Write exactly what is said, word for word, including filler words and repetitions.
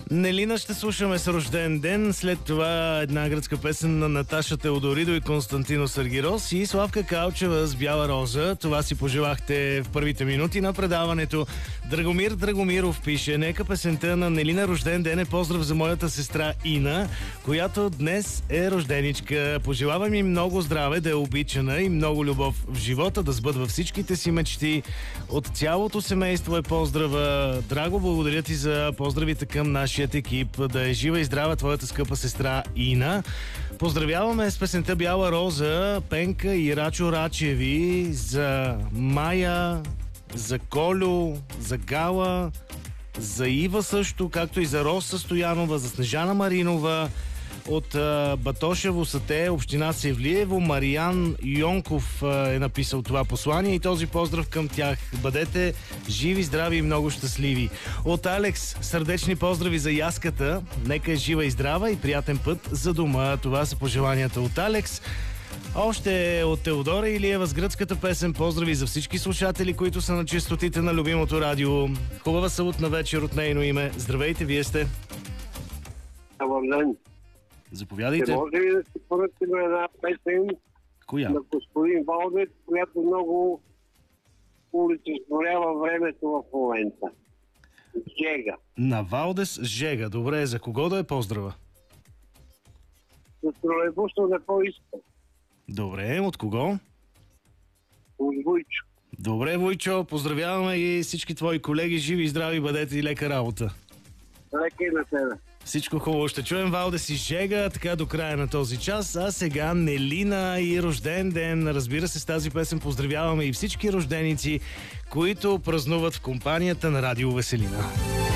Нелина ще слушаме с рожден ден, след това една гръцка песен на Наташа Теодоридо и Константинос Аргирос и Славка Калчева с Бяла роза. Това си пожелахте в първите минути на предаването. Драгомир Драгомиров пише: нека песента на Нелина рожден ден е поздрав за моята сестра Ина, която днес е рожденичка. Пожелавам им много здраве, да е обичана и много любов в живота, да сбъдва всичките си мечти. От цялото семейство е поздрава. Драго, благодаря ти за поздравите към нашия екип. Да е жива и здрава твоята скъпа сестра Ина. Поздравяваме с песента Бяла роза Пенка и Рачо Рачеви, за Майя, за Колю, за Гала, за Ива също, както и за Роса Стоянова, за Снежана Маринова. От а, Батошево Сате, община Севлиево, Мариан Йонков а, е написал това послание и този поздрав към тях. Бъдете живи, здрави и много щастливи. От Алекс сърдечни поздрави за Яската. Нека е жива и здрава и приятен път за дома. Това са пожеланията от Алекс. Още от Теодора Илиева с гръцката песен. Поздрави за всички слушатели, които са на честотите на любимото радио. Хубава съботна вечер от нейно име. Здравейте, вие сте. Добър ден. Заповядайте. Ще може ли да си поръчим една песен Коя? на господин Валдец, която много олицетворява времето в момента? Жега. На Валдес Жега. Добре, за кого да е поздрава? За тролейбусно не по-иска. Добре, от кого? От Войчо. Добре, Войчо, поздравяваме и всички твои колеги. Живи и здрави, бъдете и лека работа. Лека и на тебе. Всичко хубаво. Ще чуем Валдес и Жега така до края на този час. А сега Нелина и рожден ден. Разбира се, с тази песен поздравяваме и всички рожденици, които празнуват в компанията на Радио Веселина.